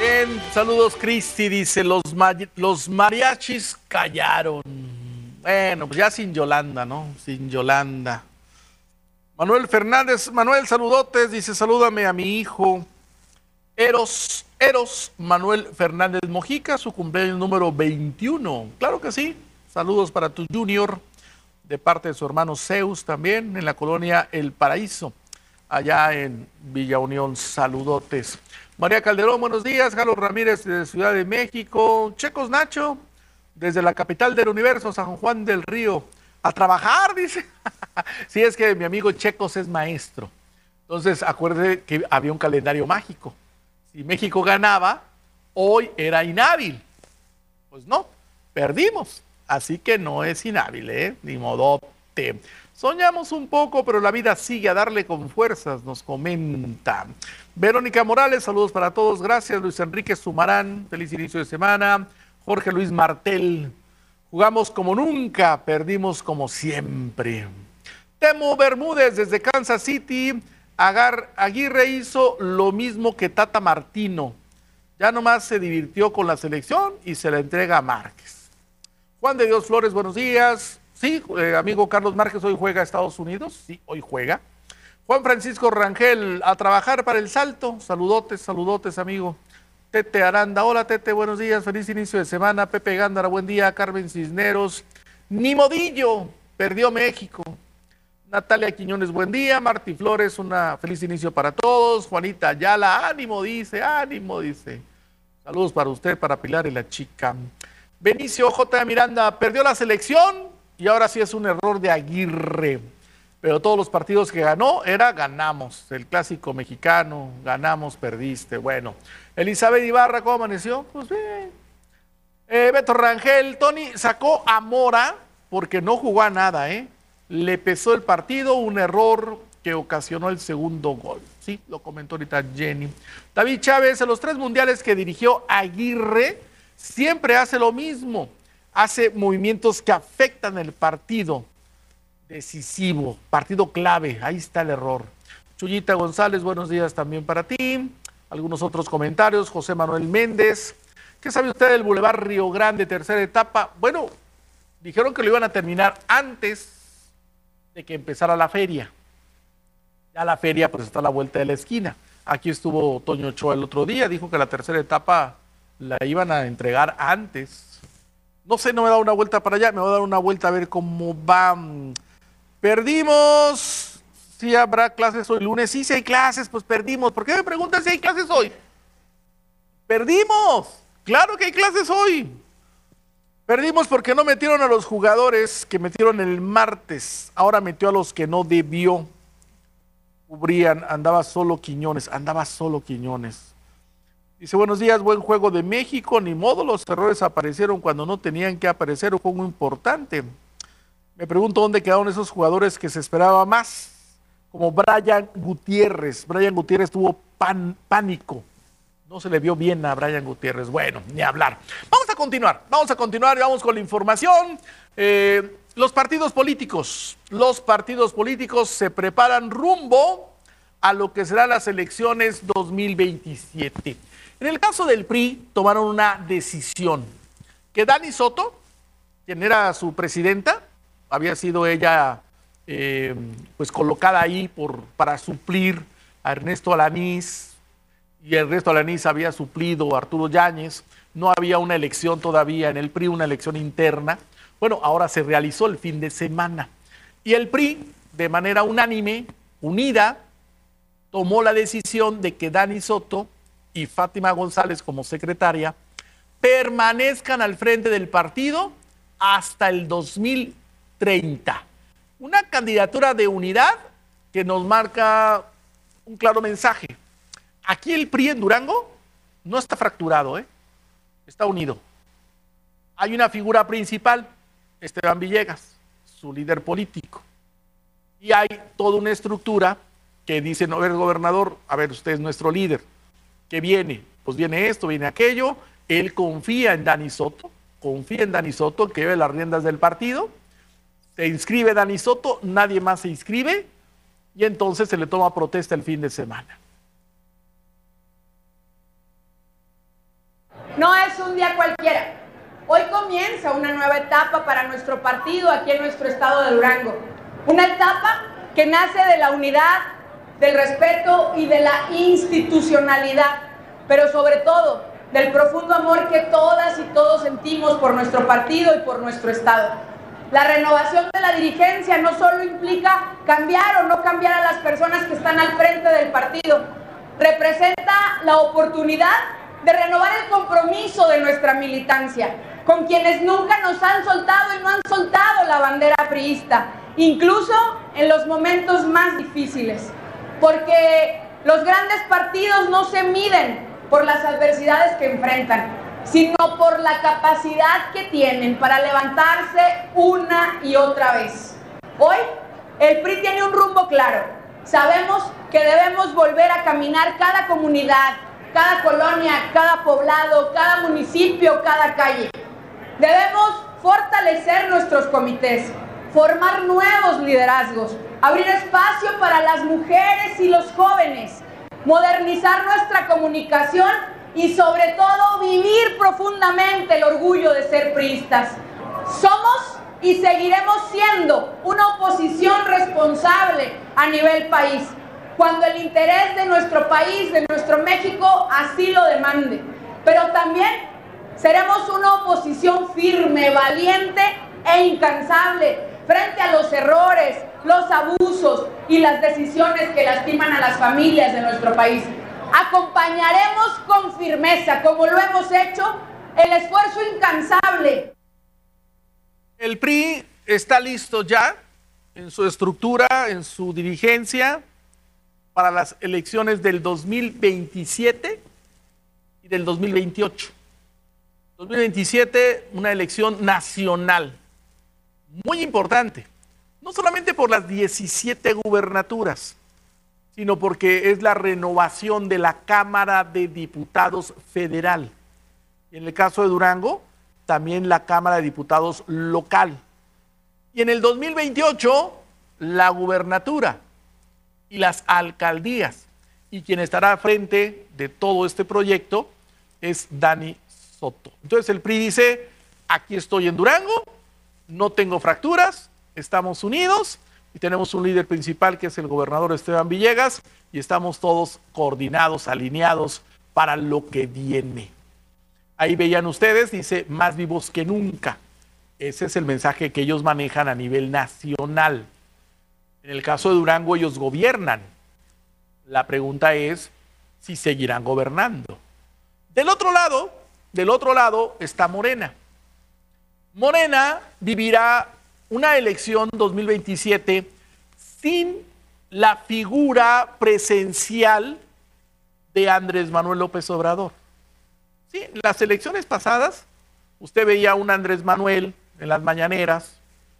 Bien, saludos Cristi, dice, los mariachis callaron. Bueno, pues ya sin Yolanda, ¿no? Sin Yolanda. Manuel Fernández, Manuel, saludotes, dice, salúdame a mi hijo Eros Manuel Fernández Mojica, su cumpleaños número 21. Claro que sí, saludos para tu junior, de parte de su hermano Zeus también, en la colonia El Paraíso, allá en Villa Unión, saludotes. María Calderón, buenos días. Carlos Ramírez de Ciudad de México. Checos Nacho, desde la capital del universo, San Juan del Río. A trabajar, dice. Sí, es que mi amigo Checos es maestro. Entonces, acuérdate que había un calendario mágico. Si México ganaba, hoy era inhábil. Pues no, perdimos. Así que no es inhábil, ¿eh? Ni modote. Soñamos un poco, pero la vida sigue a darle con fuerzas, nos comenta. Verónica Morales, saludos para todos, gracias. Luis Enrique Sumarán, feliz inicio de semana. Jorge Luis Martel, jugamos como nunca, perdimos como siempre. Temo Bermúdez, desde Kansas City. Aguirre hizo lo mismo que Tata Martino. Ya nomás se divirtió con la selección y se la entrega a Márquez. Juan de Dios Flores, buenos días. Sí, amigo Carlos Márquez, hoy juega a Estados Unidos. Sí, hoy juega. Juan Francisco Rangel, a trabajar para el Salto. Saludotes, saludotes, amigo. Tete Aranda, hola Tete, buenos días, feliz inicio de semana. Pepe Gándara, buen día. Carmen Cisneros, ni modillo, perdió México. Natalia Quiñones, buen día. Martí Flores, una feliz inicio para todos. Juanita Ayala, ánimo, dice, ánimo, dice. Saludos para usted, para Pilar y la chica. Benicio J. Miranda, perdió la selección y ahora sí es un error de Aguirre. Pero todos los partidos que ganó ganamos. El clásico mexicano, ganamos, perdiste. Bueno, Elizabeth Ibarra, ¿cómo amaneció? Pues bien. Beto Rangel, Tony sacó a Mora porque no jugó a nada, ¿eh? Le pesó el partido, un error que ocasionó el segundo gol. Sí, lo comentó ahorita Jenny. David Chávez, en los 3 mundiales que dirigió Aguirre, siempre hace lo mismo. Hace movimientos que afectan el partido. Decisivo, partido clave, ahí está el error. Chuyita González, buenos días también para ti. Algunos otros comentarios. José Manuel Méndez, ¿qué sabe usted del Boulevard Río Grande, tercera etapa? Bueno, dijeron que lo iban a terminar antes de que empezara la feria. Ya la feria pues está a la vuelta de la esquina. Aquí estuvo Toño Ochoa el otro día, dijo que la tercera etapa la iban a entregar antes. No sé, no me he dado una vuelta para allá, me voy a dar una vuelta a ver cómo va. Perdimos. Sí habrá clases hoy lunes. Sí, si hay clases, pues perdimos. ¿Por qué me preguntan si hay clases hoy? Perdimos. Claro que hay clases hoy. Perdimos porque no metieron a los jugadores que metieron el martes. Ahora metió a los que no debió. Cubrían, andaba solo Quiñones. Dice, buenos días, buen juego de México. Ni modo, los errores aparecieron cuando no tenían que aparecer. Un juego importante. Me pregunto dónde quedaron esos jugadores que se esperaba más, como Brian Gutiérrez. Brian Gutiérrez tuvo pánico. No se le vio bien a Brian Gutiérrez. Bueno, ni hablar. Vamos a continuar y vamos con la información. Los partidos políticos se preparan rumbo a lo que serán las elecciones 2027. En el caso del PRI, tomaron una decisión, que Dani Soto, quien era su presidenta, había sido ella pues colocada ahí para suplir a Ernesto Alanís, y Ernesto Alanís había suplido a Arturo Yáñez. No había una elección todavía en el PRI, una elección interna. Bueno, ahora se realizó el fin de semana y el PRI, de manera unánime, unida, tomó la decisión de que Dani Soto y Fátima González como secretaria permanezcan al frente del partido hasta el 2030. Una candidatura de unidad que nos marca un claro mensaje. Aquí el PRI en Durango no está fracturado, está unido. Hay una figura principal, Esteban Villegas, su líder político. Y hay toda una estructura que dice, no, a ver, gobernador, a ver, usted es nuestro líder. ¿Qué viene? Pues viene esto, viene aquello. Él confía en Dani Soto, que lleve las riendas del partido. Se inscribe Dani Soto, nadie más se inscribe y entonces se le toma protesta el fin de semana. no es un día cualquiera. Hoy comienza una nueva etapa para nuestro partido aquí en nuestro estado de Durango. Una etapa que nace de la unidad, del respeto y de la institucionalidad, pero sobre todo del profundo amor que todas y todos sentimos por nuestro partido y por nuestro estado. La renovación de la dirigencia no solo implica cambiar o no cambiar a las personas que están al frente del partido, representa la oportunidad de renovar el compromiso de nuestra militancia, con quienes nunca nos han soltado y no han soltado la bandera priista, incluso en los momentos más difíciles, porque los grandes partidos no se miden por las adversidades que enfrentan, sino por la capacidad que tienen para levantarse una y otra vez. Hoy, el PRI tiene un rumbo claro. Sabemos que debemos volver a caminar cada comunidad, cada colonia, cada poblado, cada municipio, cada calle. Debemos fortalecer nuestros comités, formar nuevos liderazgos, abrir espacio para las mujeres y los jóvenes, modernizar nuestra comunicación y sobre todo vivir profundamente el orgullo de ser priistas. Somos y seguiremos siendo una oposición responsable a nivel país, cuando el interés de nuestro país, de nuestro México, así lo demande. Pero también seremos una oposición firme, valiente e incansable frente a los errores, los abusos y las decisiones que lastiman a las familias de nuestro país. Acompañaremos con firmeza, como lo hemos hecho, el esfuerzo incansable. El PRI está listo ya en su estructura, en su dirigencia, para las elecciones del 2027 y del 2028. 2027, una elección nacional, muy importante, no solamente por las 17 gubernaturas, sino porque es la renovación de la Cámara de Diputados Federal. Y en el caso de Durango, también la Cámara de Diputados local. Y en el 2028, la gubernatura y las alcaldías. Y quien estará al frente de todo este proyecto es Dani Soto. Entonces el PRI dice, aquí estoy en Durango, no tengo fracturas, estamos unidos y tenemos un líder principal que es el gobernador Esteban Villegas y estamos todos coordinados, alineados para lo que viene. Ahí veían ustedes, dice, más vivos que nunca. Ese es el mensaje que ellos manejan a nivel nacional. En el caso de Durango, ellos gobiernan. La pregunta es si seguirán gobernando. Del otro lado está Morena. Morena vivirá una elección 2027 sin la figura presencial de Andrés Manuel López Obrador. Sí, en las elecciones pasadas, usted veía a un Andrés Manuel en las mañaneras,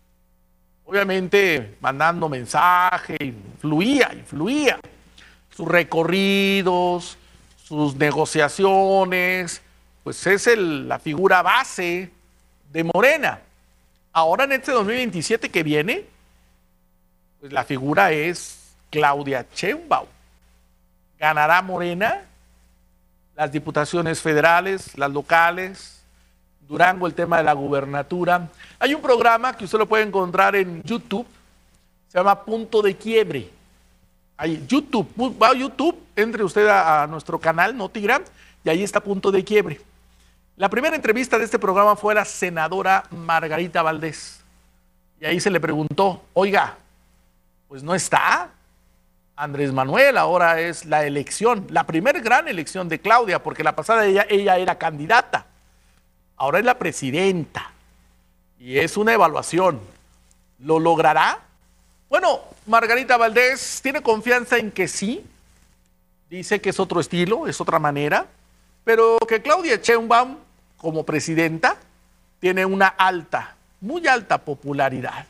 obviamente mandando mensaje, fluía. Sus recorridos, sus negociaciones, pues es la figura base de Morena. Ahora en este 2027 que viene, pues la figura es Claudia Sheinbaum. ¿Ganará Morena las diputaciones federales, las locales? Durango, el tema de la gubernatura. Hay un programa que usted lo puede encontrar en YouTube, se llama Punto de Quiebre. Ahí, va a YouTube, entre usted a nuestro canal, Notigram, y ahí está Punto de Quiebre. La primera entrevista de este programa fue a la senadora Margarita Valdés. Y ahí se le preguntó, oiga, pues no está Andrés Manuel, ahora es la elección, la primera gran elección de Claudia, porque la pasada ella era candidata. Ahora es la presidenta y es una evaluación. ¿Lo logrará? Bueno, Margarita Valdés tiene confianza en que sí. Dice que es otro estilo, es otra manera, pero que Claudia Sheinbaum, como presidenta, tiene una muy alta popularidad.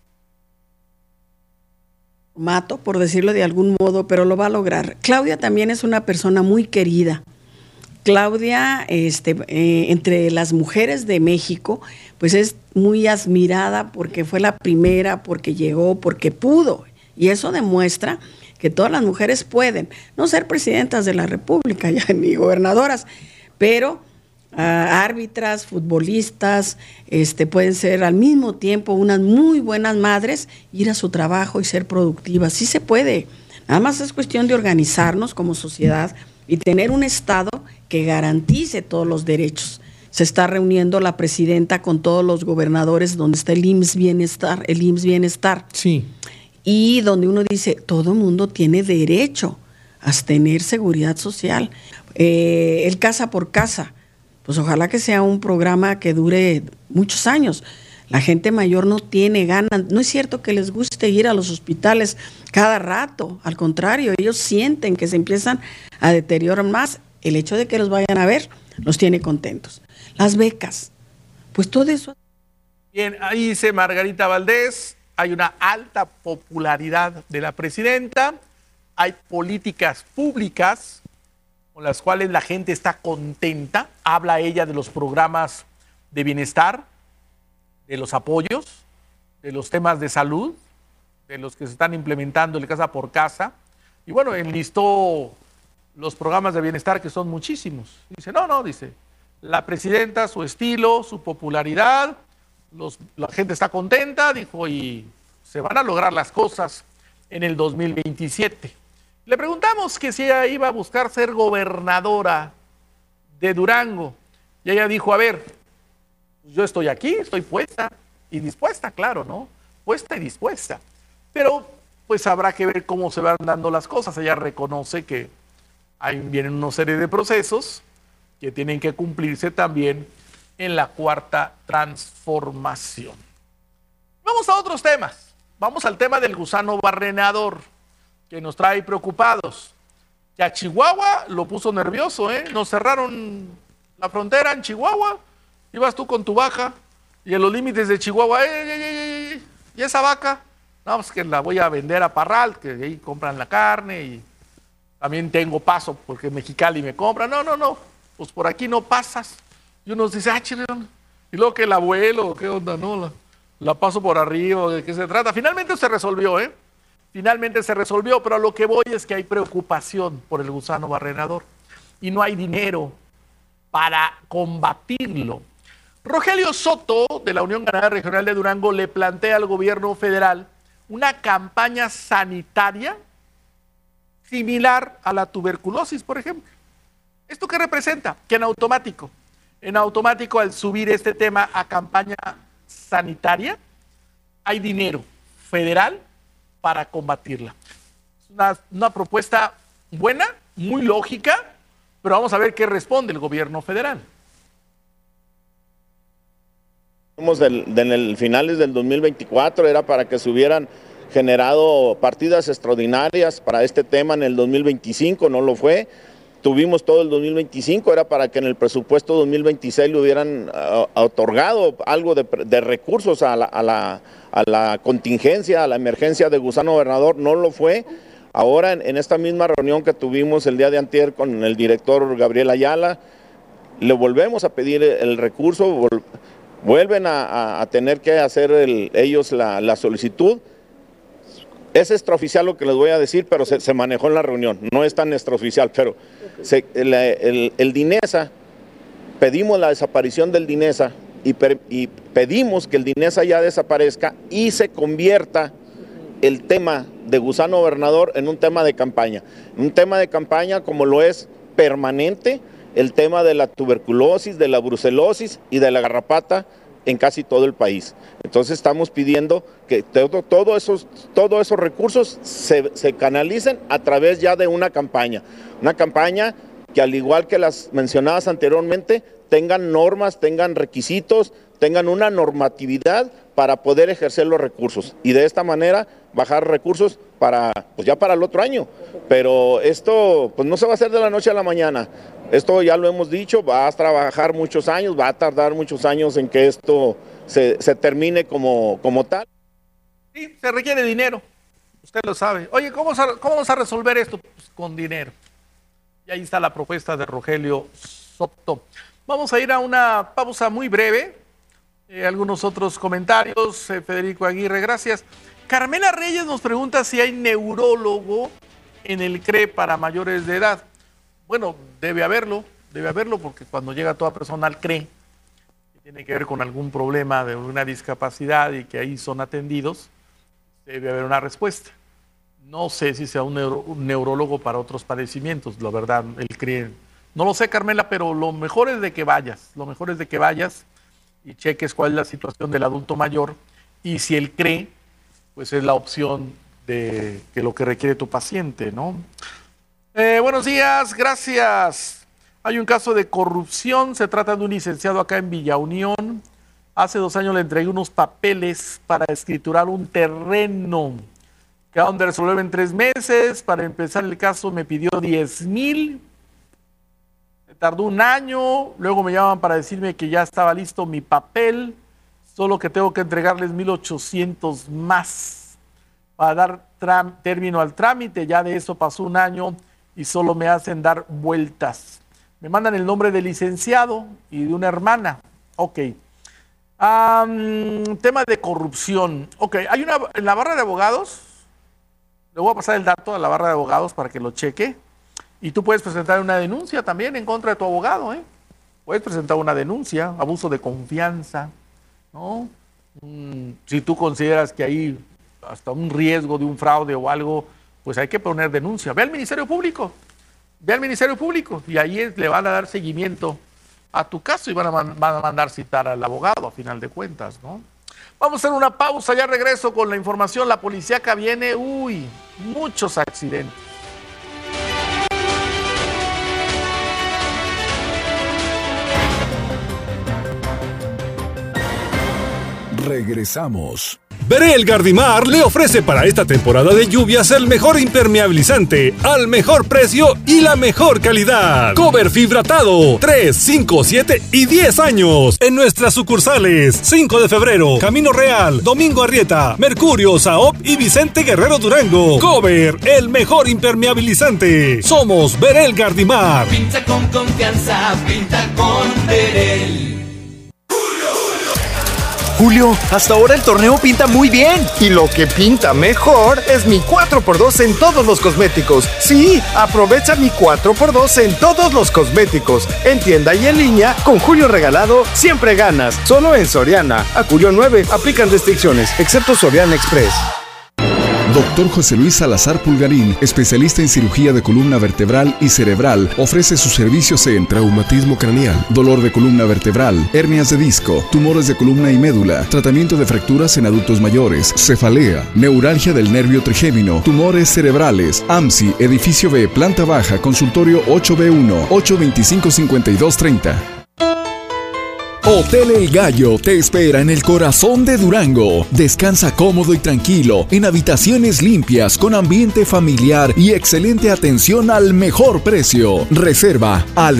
Mato, por decirlo de algún modo, pero lo va a lograr. Claudia también es una persona muy querida. Claudia, entre las mujeres de México, pues es muy admirada porque fue la primera, porque llegó, porque pudo. Y eso demuestra que todas las mujeres pueden no ser presidentas de la República ya, ni gobernadoras, pero árbitras, futbolistas, pueden ser al mismo tiempo unas muy buenas madres, ir a su trabajo y ser productivas. Sí se puede. Nada más es cuestión de organizarnos como sociedad y tener un Estado que garantice todos los derechos. Se está reuniendo la presidenta con todos los gobernadores donde está el IMSS Bienestar. Sí. Y donde uno dice, todo mundo tiene derecho a tener seguridad social. El casa por casa, pues ojalá que sea un programa que dure muchos años. La gente mayor no tiene ganas, no es cierto que les guste ir a los hospitales cada rato, al contrario, ellos sienten que se empiezan a deteriorar más. El hecho de que los vayan a ver los tiene contentos. Las becas, pues todo eso. Bien, ahí dice Margarita Valdés, hay una alta popularidad de la presidenta, hay políticas públicas con las cuales la gente está contenta, habla ella de los programas de bienestar, de los apoyos, de los temas de salud, de los que se están implementando en casa por casa, y bueno, enlistó los programas de bienestar que son muchísimos. Dice, dice, la presidenta, su estilo, su popularidad, la gente está contenta, dijo, y se van a lograr las cosas en el 2027. Le preguntamos que si ella iba a buscar ser gobernadora de Durango, y ella dijo, a ver, yo estoy aquí, estoy puesta y dispuesta, claro, ¿no? Puesta y dispuesta. Pero pues habrá que ver cómo se van dando las cosas. Ella reconoce que vienen una serie de procesos que tienen que cumplirse también en la cuarta transformación. Vamos a otros temas. Vamos al tema del gusano barrenador, que nos trae preocupados. Que a Chihuahua lo puso nervioso, ¿eh? Nos cerraron la frontera en Chihuahua. Ibas tú con tu vaca y en los límites de Chihuahua, ¿y esa vaca? No, pues que la voy a vender a Parral, que ahí compran la carne y también tengo paso porque Mexicali me compra. No, pues por aquí no pasas. Y uno dice, chirón, y luego que el abuelo, ¿qué onda? No, la paso por arriba, ¿de qué se trata? Finalmente se resolvió, Finalmente se resolvió, pero a lo que voy es que hay preocupación por el gusano barrenador y no hay dinero para combatirlo. Rogelio Soto, de la Unión Ganadera Regional de Durango, le plantea al gobierno federal una campaña sanitaria similar a la tuberculosis, por ejemplo. ¿Esto qué representa? Que en automático al subir este tema a campaña sanitaria, hay dinero federal para combatirla. Es una propuesta buena, muy lógica, pero vamos a ver qué responde el gobierno federal. En el finales del 2024 era para que se hubieran generado partidas extraordinarias para este tema en el 2025, no lo fue. Tuvimos todo el 2025, era para que en el presupuesto 2026 le hubieran otorgado algo de recursos a la contingencia, a la emergencia de gusano barrenador, no lo fue. Ahora en esta misma reunión que tuvimos el día de antier con el director Gabriel Ayala, le volvemos a pedir el recurso, vuelven a tener que hacer ellos la solicitud. Es extraoficial lo que les voy a decir, pero se manejó en la reunión, no es tan extraoficial, pero el DINESA, pedimos la desaparición del DINESA y pedimos que el DINESA ya desaparezca y se convierta el tema de gusano barrenador en un tema de campaña. Un tema de campaña como lo es permanente el tema de la tuberculosis, de la brucelosis y de la garrapata en casi todo el país. Entonces estamos pidiendo que todos esos recursos se canalicen a través ya de una campaña que al igual que las mencionadas anteriormente, tengan normas, tengan requisitos, tengan una normatividad para poder ejercer los recursos y de esta manera bajar recursos ya para el otro año. Pero esto pues no se va a hacer de la noche a la mañana. Esto ya lo hemos dicho, va a trabajar muchos años, va a tardar muchos años en que esto se termine como tal. Sí, se requiere dinero, usted lo sabe. Oye, ¿cómo vamos a resolver esto? Pues con dinero. Y ahí está la propuesta de Rogelio Soto. Vamos a ir a una pausa muy breve. Algunos otros comentarios. Federico Aguirre, gracias. Carmela Reyes nos pregunta si hay neurólogo en el CRE para mayores de edad. Bueno, debe haberlo. porque cuando llega toda persona al CRE, que tiene que ver con algún problema de una discapacidad y que ahí son atendidos, debe haber una respuesta. No sé si sea un neurólogo para otros padecimientos, la verdad, el CRE. No lo sé, Carmela, pero lo mejor es de que vayas, y cheques cuál es la situación del adulto mayor y si el CRE, pues es la opción de que lo que requiere tu paciente, ¿no? Buenos días, gracias. Hay un caso de corrupción, se trata de un licenciado acá en Villa Unión. Hace 2 años le entregué unos papeles para escriturar un terreno. Quedaron de resolver en 3 meses. Para empezar el caso me pidió 10,000. Me tardó 1 año. Luego me llaman para decirme que ya estaba listo mi papel. Solo que tengo que entregarles 1,800 más para dar término al trámite. Ya de eso pasó 1 año y solo me hacen dar vueltas. Me mandan el nombre del licenciado y de una hermana. Ok. Tema de corrupción. Ok, hay en la barra de abogados. Le voy a pasar el dato a la barra de abogados para que lo cheque. Y tú puedes presentar una denuncia también en contra de tu abogado, ¿eh? Puedes presentar una denuncia, abuso de confianza, ¿no? Si tú consideras que hay hasta un riesgo de un fraude o algo, pues hay que poner denuncia. Ve al Ministerio Público. Y ahí le van a dar seguimiento a tu caso y van a mandar citar al abogado a final de cuentas, ¿no? Vamos a hacer una pausa, ya regreso con la información. La policíaca viene, muchos accidentes. Regresamos. Berel Gardimar le ofrece para esta temporada de lluvias el mejor impermeabilizante al mejor precio y la mejor calidad. Cover fibratado 3, 5, 7 y 10 años en nuestras sucursales 5 de febrero, Camino Real, Domingo Arrieta, Mercurio, Saop y Vicente Guerrero Durango. Cover, el mejor impermeabilizante. Somos Berel Gardimar. Pinta con confianza, pinta con Berel. Julio, hasta ahora el torneo pinta muy bien. Y lo que pinta mejor es mi 4x2 en todos los cosméticos. Sí, aprovecha mi 4x2 en todos los cosméticos. En tienda y en línea, con Julio regalado, siempre ganas. Solo en Soriana. A Julio 9, aplican restricciones, excepto Soriana Express. Dr. José Luis Salazar Pulgarín, especialista en cirugía de columna vertebral y cerebral, ofrece sus servicios en traumatismo craneal, dolor de columna vertebral, hernias de disco, tumores de columna y médula, tratamiento de fracturas en adultos mayores, cefalea, neuralgia del nervio trigémino, tumores cerebrales, AMSI, edificio B, planta baja, consultorio 8B1, 825-5230. Hotel El Gallo te espera en el corazón de Durango. Descansa cómodo y tranquilo en habitaciones limpias con ambiente familiar y excelente atención al mejor precio. Reserva al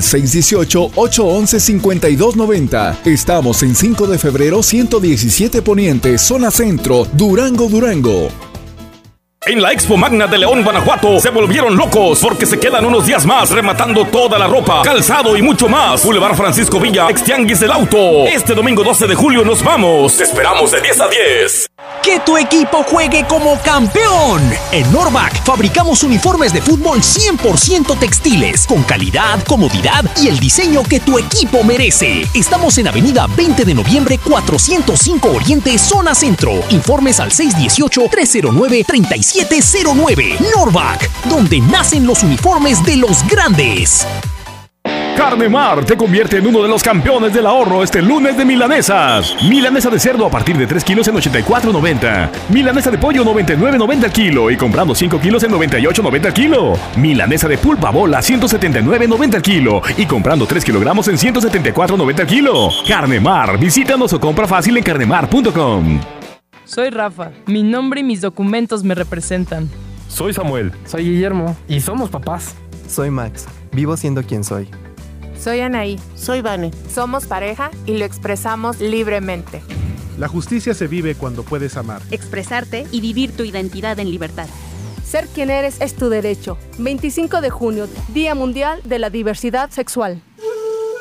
618-811-5290. Estamos en 5 de febrero 117 Poniente, zona centro, Durango, Durango. En la Expo Magna de León, Guanajuato, se volvieron locos porque se quedan unos días más rematando toda la ropa, calzado y mucho más. Boulevard Francisco Villa, Extianguis del Auto. Este domingo 12 de julio nos vamos. Te esperamos de 10 a 10. Que tu equipo juegue como campeón. En Norvac fabricamos uniformes de fútbol 100% textiles, con calidad, comodidad y el diseño que tu equipo merece. Estamos en Avenida 20 de Noviembre 405 Oriente, zona centro. Informes al 618-309-3709. Norvac, donde nacen los uniformes de los grandes. Carne Mar te convierte en uno de los campeones del ahorro este lunes de milanesas. Milanesa de cerdo a partir de 3 kilos en $84.90. Milanesa de pollo 99.90 al kilo y comprando 5 kilos en $98.90 al kilo. Milanesa de pulpa bola 179.90 al kilo y comprando 3 kilogramos en $174.90 al kilo. Carne Mar, visítanos o compra fácil en carnemar.com. Soy Rafa. Mi nombre y mis documentos me representan. Soy Samuel. Soy Guillermo. Y somos papás. Soy Max. Vivo siendo quien soy. Soy Anaí. Soy Vane. Somos pareja y lo expresamos libremente. La justicia se vive cuando puedes amar, expresarte y vivir tu identidad en libertad. Ser quien eres es tu derecho. 25 de junio, Día Mundial de la Diversidad Sexual.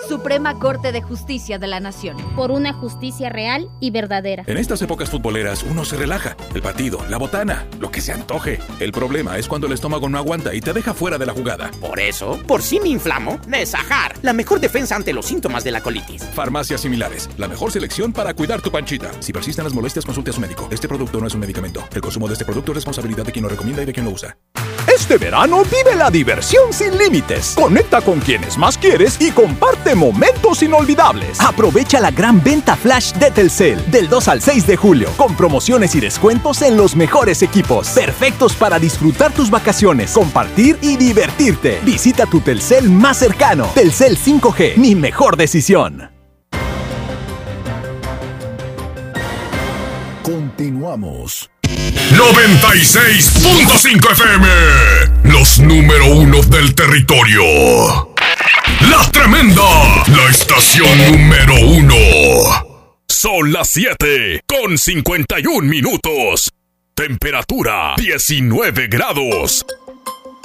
Suprema Corte de Justicia de la Nación. Por una justicia real y verdadera. En estas épocas futboleras uno se relaja. El partido, la botana, lo que se antoje. El problema es cuando el estómago no aguanta y te deja fuera de la jugada. Por eso, por si me inflamo, Nesajar, la mejor defensa ante los síntomas de la colitis. Farmacias Similares, la mejor selección para cuidar tu panchita. Si persisten las molestias, consulte a su médico. Este producto no es un medicamento. El consumo de este producto es responsabilidad de quien lo recomienda y de quien lo usa. Este verano vive la diversión sin límites. Conecta con quienes más quieres y comparte momentos inolvidables. Aprovecha la gran venta flash de Telcel del 2 al 6 de julio con promociones y descuentos en los mejores equipos. Perfectos para disfrutar tus vacaciones, compartir y divertirte. Visita tu Telcel más cercano. Telcel 5G, mi mejor decisión. Continuamos. 96.5 FM, los número 1 del territorio. La Tremenda, la estación número 1. Son las 7:51. Temperatura 19 grados.